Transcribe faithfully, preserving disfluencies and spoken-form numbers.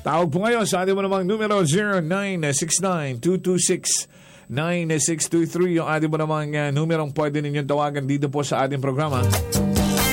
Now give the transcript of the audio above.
Tawag po ngayon sa ating mo namang numero zero nine six nine two two six nine six two three yung ating mo namang uh, numerong pwede ninyong tawagan dito po sa ating programa.